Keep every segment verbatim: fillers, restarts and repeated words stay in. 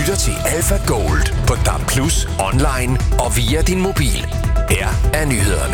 lytter til Alpha Gold på D A B plus, online og via din mobil. Her er nyhederne.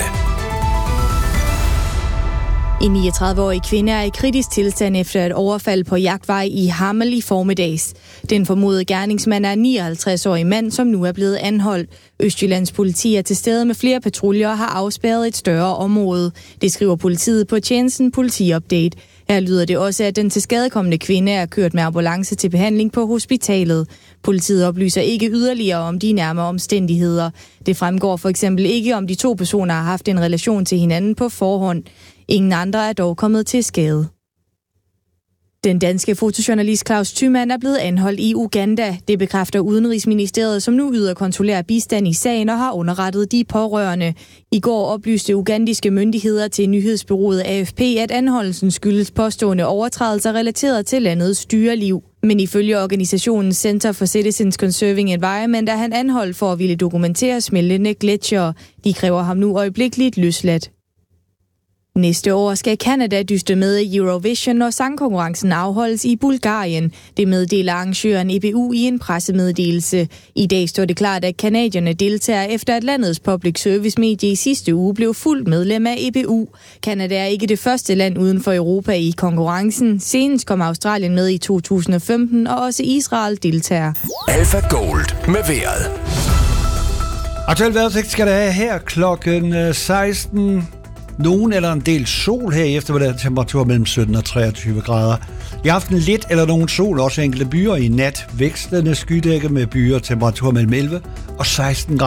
En niogtredive-årig kvinde er i kritisk tilstand efter et overfald på Jagtvej i Hammel i formiddags. Den formodede gerningsmand er en nioghalvtreds-årig mand, som nu er blevet anholdt. Østjyllands politi er til stede med flere patruljer og har afspærret et større område. Det skriver politiet på tjenesten Politiupdate. Her lyder det også, at den tilskadekomne kvinde er kørt med ambulance til behandling på hospitalet. Politiet oplyser ikke yderligere om de nærmere omstændigheder. Det fremgår for eksempel ikke, om de to personer har haft en relation til hinanden på forhånd. Ingen andre er dog kommet til skade. Den danske fotojournalist Claus Thymann er blevet anholdt i Uganda. Det bekræfter Udenrigsministeriet, som nu yder konsulær bistand i sagen og har underrettet de pårørende. I går oplyste ugandiske myndigheder til nyhedsbureauet A F P, at anholdelsen skyldes påstående overtrædelser relateret til landets dyreliv. Men ifølge organisationen Center for Citizens Conserving Environment er han anholdt for at ville dokumentere smeltende gletsjere. De kræver ham nu øjeblikkeligt løsladt. Næste år skal Canada dyste med i Eurovision, når sangkonkurrencen afholdes i Bulgarien. Det meddeler arrangøren E B U i en pressemeddelelse. I dag står det klart, at canadierne deltager efter at landets public service medie i sidste uge blev fuldt medlem af E B U. Canada er ikke det første land uden for Europa i konkurrencen. Senest kom Australien med i to tusind og femten, og også Israel deltager. Alpha Gold med vejret. Aktuelt vejrudsigt skal der have her klokken seksten. Nogen eller en del sol her i eftermiddag, temperatur mellem sytten og treogtyve grader. I aften lidt eller nogen sol, også enkelte byer i nat. Vækstende skydække med byer, temperatur mellem elleve og seksten grader.